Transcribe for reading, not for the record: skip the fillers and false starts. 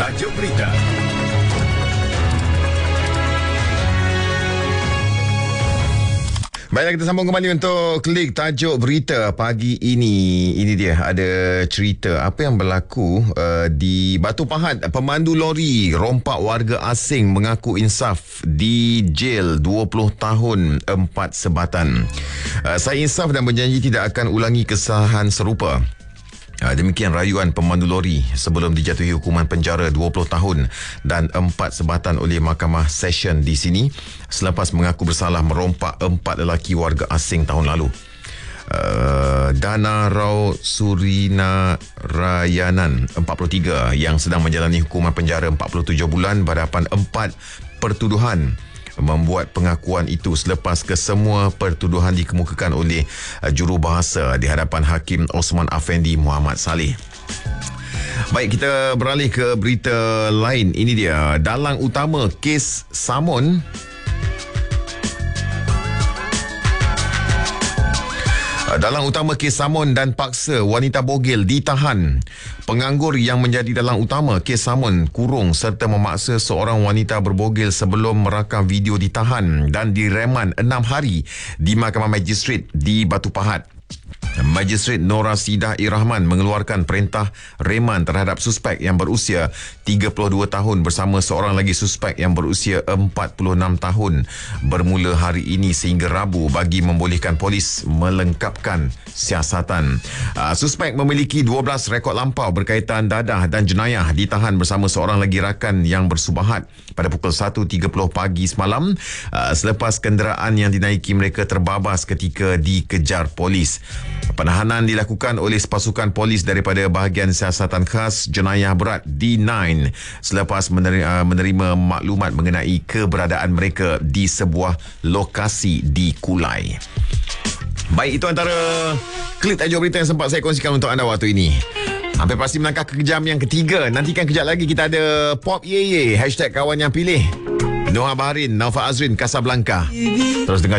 Tajuk berita. Baiklah, kita sambung kembali untuk klik tajuk berita pagi ini. Ini dia, ada cerita apa yang berlaku di Batu Pahat. Pemandu lori rompak warga asing mengaku insaf di jel 20 tahun 4 sebatan. Saya insaf dan berjanji tidak akan ulangi kesalahan serupa. Demikian rayuan pemandu lori sebelum dijatuhi hukuman penjara 20 tahun dan 4 sebatan oleh Mahkamah Session di sini selepas mengaku bersalah merompak 4 lelaki warga asing tahun lalu. Dana Rao Surina Rayanan 43 yang sedang menjalani hukuman penjara 47 bulan berhadapan 4 pertuduhan membuat pengakuan itu selepas kesemua pertuduhan dikemukakan oleh jurubahasa di hadapan Hakim Osman Afendi Muhammad Saleh. Baik, kita beralih ke berita lain. Ini dia, dalang utama kes Samun. Dalang utama kes samun dan paksa wanita bogel ditahan. Penganggur yang menjadi dalang utama kes samun, kurung serta memaksa seorang wanita berbogel sebelum merakam video ditahan dan direman 6 hari di Mahkamah Magistrate di Batu Pahat. Magistrate Nora Sidah Irrahman mengeluarkan perintah reman terhadap suspek yang berusia 32 tahun bersama seorang lagi suspek yang berusia 46 tahun bermula hari ini sehingga Rabu bagi membolehkan polis melengkapkan siasatan. Suspek memiliki 12 rekod lampau berkaitan dadah dan jenayah, ditahan bersama seorang lagi rakan yang bersubahat pada pukul 1.30 pagi semalam selepas kenderaan yang dinaiki mereka terbabas ketika dikejar polis. Penahanan dilakukan oleh pasukan polis daripada bahagian siasatan khas jenayah berat D9 selepas menerima maklumat mengenai keberadaan mereka di sebuah lokasi di Kulai. Baik, itu antara klip tajuk berita yang sempat saya kongsikan untuk anda waktu ini. Hampir pasti melangkah ke jam yang ketiga. Nantikan kejap lagi kita ada Pop Ye Ye, #kawan yang pilih, Noah Baharin, Naufa Azrin, Casablanca. Terus dengar